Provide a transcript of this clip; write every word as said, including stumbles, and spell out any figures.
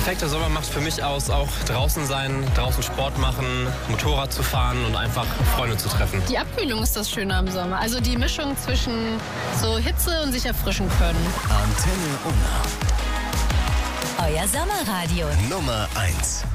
perfekter Sommer macht für mich aus, auch draußen sein, draußen Sport machen, Motorrad zu fahren und einfach Freunde zu treffen. Die Abkühlung ist das Schöne am Sommer. Also die Mischung zwischen so Hitze und sich erfrischen können. Antenne Unna. Euer Sommerradio Nummer eins.